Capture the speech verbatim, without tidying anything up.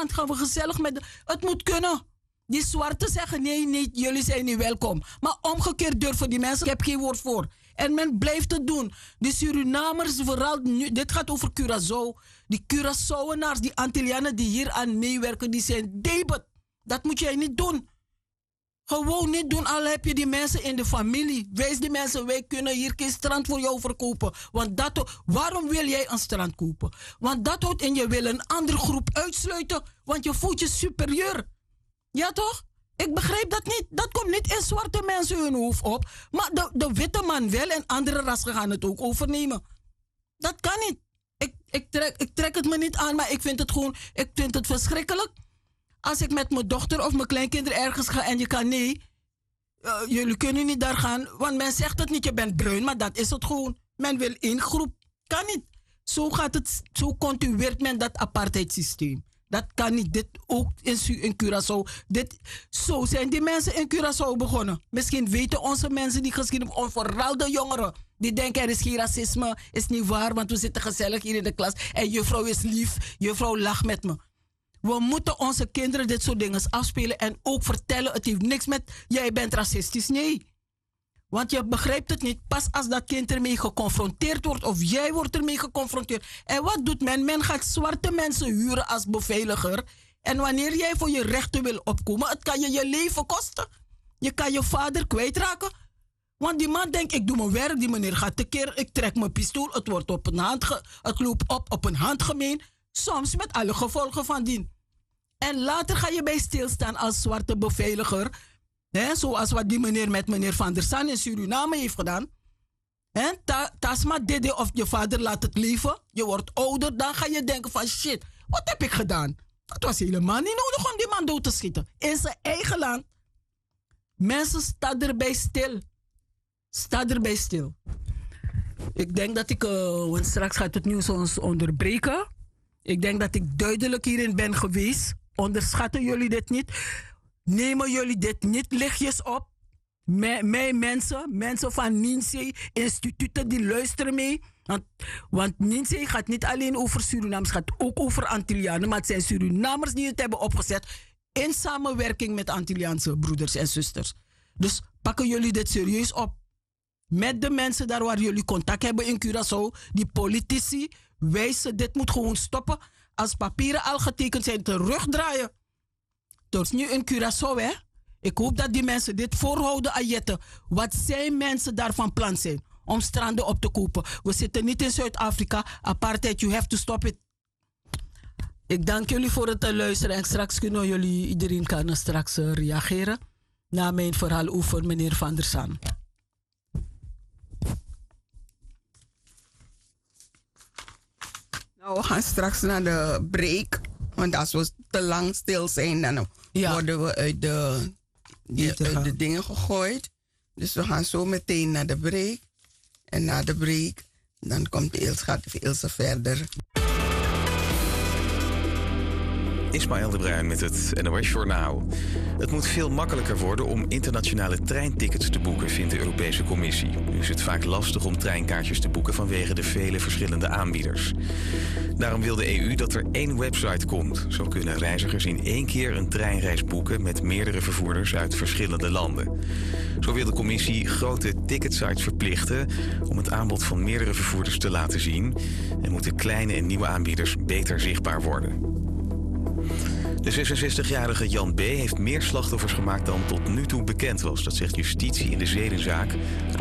strand, gaan we gezellig met de... Het moet kunnen. Die zwarten zeggen nee, niet, jullie zijn niet welkom. Maar omgekeerd durven die mensen, ik heb geen woord voor. En men blijft het doen. De Surinamers, vooral nu, dit gaat over Curaçao. Die Curaçaoenaars, die Antillianen die hier aan meewerken, die zijn debet. Dat moet jij niet doen. Gewoon niet doen, al heb je die mensen in de familie. Wees die mensen, wij kunnen hier geen strand voor jou verkopen. Want dat, waarom wil jij een strand kopen? Want dat houdt in, je wil een andere groep uitsluiten. Want je voelt je superieur. Ja toch? Ik begrijp dat niet. Dat komt niet in zwarte mensen hun hoofd op. Maar de, de witte man wel en andere rassen gaan het ook overnemen. Dat kan niet. Ik, ik, trek, ik trek het me niet aan, maar ik vind het gewoon, ik vind het verschrikkelijk. Als ik met mijn dochter of mijn kleinkinderen ergens ga en je kan nee, uh, jullie kunnen niet daar gaan. Want men zegt het niet, je bent bruin, maar dat is het gewoon. Men wil één groep. Kan niet. Zo gaat het, zo continueert men dat apartheidssysteem. Dat kan niet. Dit ook in, in Curaçao. Dit, zo zijn die mensen in Curaçao begonnen. Misschien weten onze mensen die geschiedenis, of vooral de jongeren, die denken er is geen racisme, is niet waar, want we zitten gezellig hier in de klas en juffrouw is lief, juffrouw lacht met me. We moeten onze kinderen dit soort dingen afspelen en ook vertellen, het heeft niks met jij bent racistisch, nee. Want je begrijpt het niet, pas als dat kind ermee geconfronteerd wordt of jij wordt ermee geconfronteerd. En wat doet men? Men gaat zwarte mensen huren als beveiliger. En wanneer jij voor je rechten wil opkomen, het kan je je leven kosten. Je kan je vader kwijtraken. Want die man denkt, ik doe mijn werk, die meneer gaat tekeer, ik trek mijn pistool, het wordt op een hand, ge, het loopt op op een handgemeen. Soms met alle gevolgen van dien. En later ga je bij stilstaan als zwarte beveiliger. He, zoals wat die meneer met meneer Van der Saan in Suriname heeft gedaan. He, ta, tasma dede of je vader laat het leven. Je wordt ouder, dan ga je denken van shit, wat heb ik gedaan? Het was helemaal niet nodig om die man dood te schieten. In zijn eigen land. Mensen staan erbij stil. Sta erbij stil. Ik denk dat ik, uh, want straks gaat het nieuws ons onderbreken. Ik denk dat ik duidelijk hierin ben geweest. Onderschatten jullie dit niet? Nemen jullie dit niet lichtjes op? Mij mensen, mensen van Ninsee, instituten die luisteren mee. Want, want Ninsee gaat niet alleen over Surinamers, het gaat ook over Antillianen. Maar het zijn Surinamers die het hebben opgezet in samenwerking met Antilliaanse broeders en zusters. Dus pakken jullie dit serieus op. Met de mensen daar waar jullie contact hebben in Curaçao, die politici, wijzen, dit moet gewoon stoppen. Als papieren al getekend zijn, terugdraaien. Dus nu in Curaçao, hè. Ik hoop dat die mensen dit voorhouden aan Jette. Wat zijn mensen daar van plan zijn om stranden op te kopen? We zitten niet in Zuid-Afrika. Apartheid, you have to stop it. Ik dank jullie voor het luisteren. En straks kunnen jullie, iedereen kan straks uh, reageren. Na mijn verhaal over meneer Van der Saan. Nou, we gaan straks naar de break. Want als we te lang stil zijn, dan ja. worden we uit de, die, uit de dingen gegooid. Dus we gaan zo meteen naar de break. En na de break, dan komt Ilse, gaat Ilse verder. Ismaël de Bruin met het N O S-journaal. Het moet veel makkelijker worden om internationale treintickets te boeken, vindt de Europese Commissie. Nu is het vaak lastig om treinkaartjes te boeken vanwege de vele verschillende aanbieders. Daarom wil de E U dat er één website komt. Zo kunnen reizigers in één keer een treinreis boeken met meerdere vervoerders uit verschillende landen. Zo wil de Commissie grote ticketsites verplichten om het aanbod van meerdere vervoerders te laten zien en moeten kleine en nieuwe aanbieders beter zichtbaar worden. De zesenzestigjarige Jan B. heeft meer slachtoffers gemaakt dan tot nu toe bekend was. Dat zegt justitie in de zedenzaak